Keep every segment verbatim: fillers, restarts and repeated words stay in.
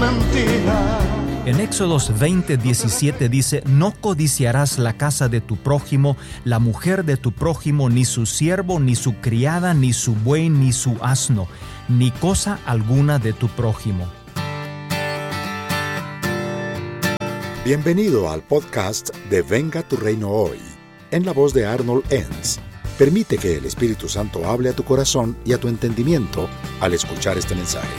mentira. En Éxodos veinte, diecisiete dice: no codiciarás la casa de tu prójimo, la mujer de tu prójimo, ni su siervo, ni su criada, ni su buey, ni su asno, ni cosa alguna de tu prójimo. Bienvenido al podcast de Venga tu Reino Hoy, en la voz de Arnold Enns. Permite que el Espíritu Santo hable a tu corazón y a tu entendimiento al escuchar este mensaje.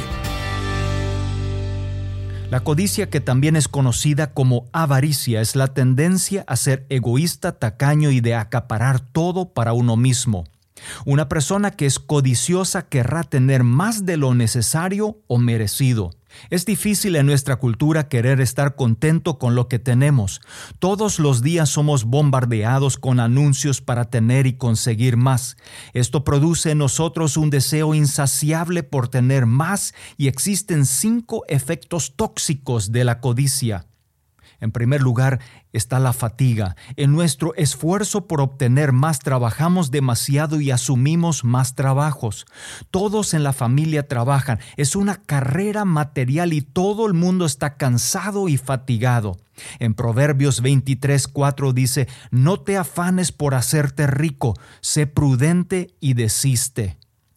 La codicia, que también es conocida como avaricia, es la tendencia a ser egoísta, tacaño y de acaparar todo para uno mismo. Una persona que es codiciosa querrá tener más de lo necesario o merecido. Es difícil en nuestra cultura querer estar contento con lo que tenemos. Todos los días somos bombardeados con anuncios para tener y conseguir más. Esto produce en nosotros un deseo insaciable por tener más, y existen cinco efectos tóxicos de la codicia. En primer lugar está la fatiga. En nuestro esfuerzo por obtener más trabajamos demasiado y asumimos más trabajos. Todos en la familia trabajan. Es una carrera material y todo el mundo está cansado y fatigado. En Proverbios veintitrés, cuatro dice: no te afanes por hacerte rico, sé prudente y desiste.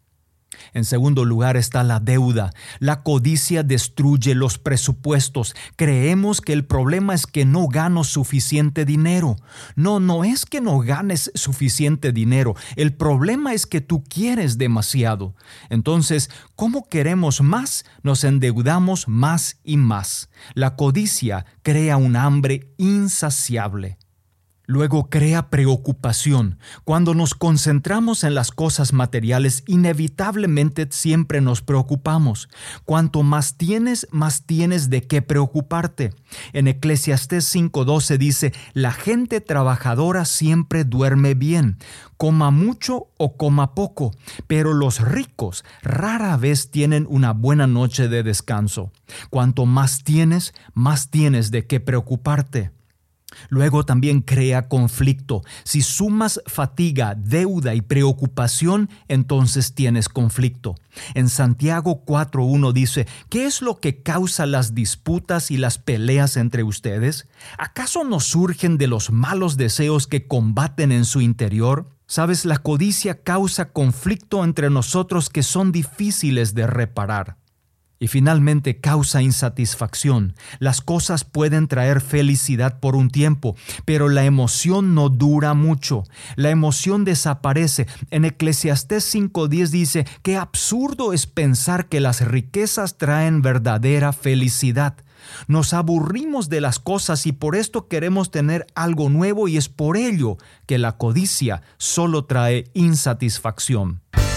En segundo lugar está la deuda. La codicia destruye los presupuestos. Creemos que el problema es que no gano suficiente dinero. No, no es que no ganes suficiente dinero. El problema es que tú quieres demasiado. Entonces, ¿cómo queremos más? Nos endeudamos más y más. La codicia crea un hambre insaciable. Luego crea preocupación. Cuando nos concentramos en las cosas materiales, inevitablemente siempre nos preocupamos. Cuanto más tienes, más tienes de qué preocuparte. En Eclesiastés cinco doce dice: la gente trabajadora siempre duerme bien, coma mucho o coma poco, pero los ricos rara vez tienen una buena noche de descanso. Cuanto más tienes, más tienes de qué preocuparte. Luego también crea conflicto. Si sumas fatiga, deuda y preocupación, entonces tienes conflicto. En Santiago cuatro uno dice: ¿qué es lo que causa las disputas y las peleas entre ustedes? ¿Acaso no surgen de los malos deseos que combaten en su interior? Sabes, la codicia causa conflicto entre nosotros que son difíciles de reparar. Y finalmente causa insatisfacción. Las cosas pueden traer felicidad por un tiempo, pero la emoción no dura mucho. La emoción desaparece. En Eclesiastés cinco diez dice: qué absurdo es pensar que las riquezas traen verdadera felicidad. Nos aburrimos de las cosas y por esto queremos tener algo nuevo, y es por ello que la codicia solo trae insatisfacción.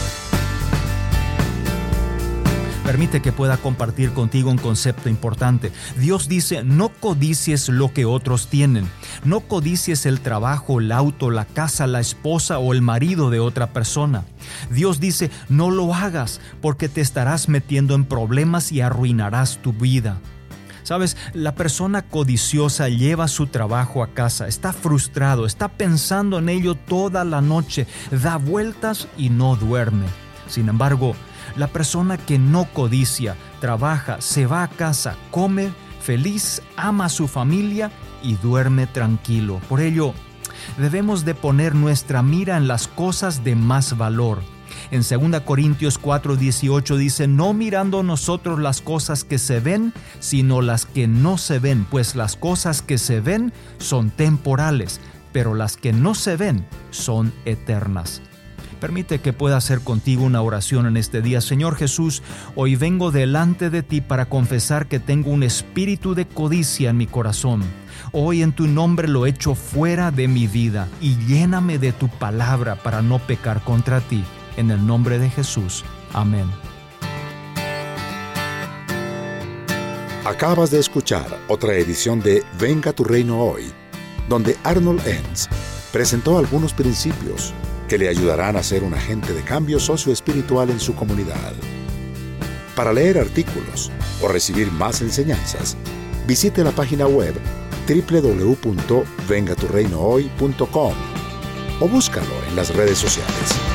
Permite que pueda compartir contigo un concepto importante. Dios dice: no codicies lo que otros tienen. No codicies el trabajo, el auto, la casa, la esposa o el marido de otra persona. Dios dice: no lo hagas, porque te estarás metiendo en problemas y arruinarás tu vida. Sabes, la persona codiciosa lleva su trabajo a casa, está frustrado, está pensando en ello toda la noche, da vueltas y no duerme. Sin embargo, la persona que no codicia, trabaja, se va a casa, come feliz, ama a su familia y duerme tranquilo. Por ello, debemos de poner nuestra mira en las cosas de más valor. En segunda Corintios cuatro dieciocho dice: no mirando nosotros las cosas que se ven, sino las que no se ven, pues las cosas que se ven son temporales, pero las que no se ven son eternas. Permite que pueda hacer contigo una oración en este día. Señor Jesús, hoy vengo delante de ti para confesar que tengo un espíritu de codicia en mi corazón. Hoy en tu nombre lo echo fuera de mi vida y lléname de tu palabra para no pecar contra ti. En el nombre de Jesús. Amén. Acabas de escuchar otra edición de Venga tu Reino Hoy, donde Arnold Enns presentó algunos principios que le ayudarán a ser un agente de cambio socioespiritual en su comunidad. Para leer artículos o recibir más enseñanzas, visite la página web doble u doble u doble u punto venga tu reino hoy punto com o búscalo en las redes sociales.